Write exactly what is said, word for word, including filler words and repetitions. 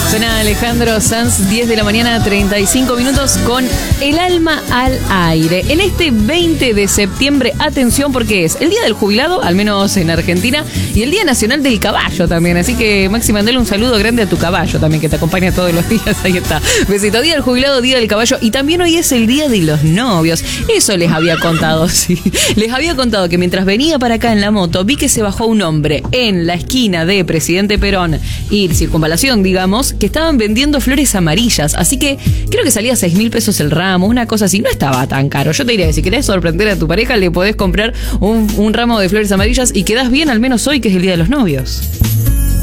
Suena Alejandro Sanz, diez de la mañana, treinta y cinco minutos, con El alma al aire. En este veinte de septiembre, atención, porque es el Día del Jubilado, al menos en Argentina, y el Día Nacional del Caballo también. Así que, Maxi, mandale un saludo grande a tu caballo también, que te acompaña todos los días. Ahí está. Besito. Día del Jubilado, Día del Caballo. Y también hoy es el Día de los Novios. Eso les había contado, sí. Les había contado que mientras venía para acá en la moto, vi que se bajó un hombre en la esquina de Presidente Perón y Circunvalación, digamos, que estaban vendiendo flores amarillas. Así que creo que salía seis mil pesos el ramo, una cosa así. No estaba tan caro. Yo te diría que si querés sorprender a tu pareja, le podés comprar un, un ramo de flores amarillas y quedás bien, al menos hoy, que es el Día de los Novios.